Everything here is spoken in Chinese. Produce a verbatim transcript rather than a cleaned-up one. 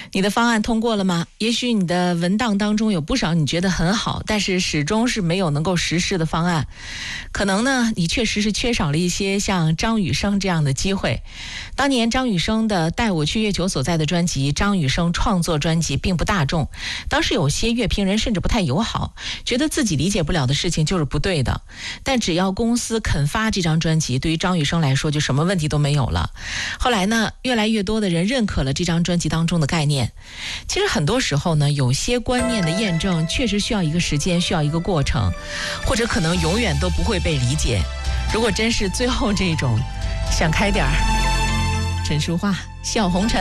你的方案通过了吗？也许你的文档当中有不少你觉得很好，但是始终是没有能够实施的方案。可能呢，你确实是缺少了一些像张雨生这样的机会。当年张雨生的《带我去月球所在》的专辑，张雨生创作专辑并不大众，当时有些乐评人甚至不太友好，觉得自己理解不了的事情就是不对的。但只要公司肯发这张专辑，对于张雨生来说就什么问题都没有了。后来呢，越来越多的人认可了这张专辑当中的概念。其实很多时候呢，有些观念的验证确实需要一个时间，需要一个过程，或者可能永远都不会被理解。如果真是最后这种想开点儿，陈淑桦笑红尘。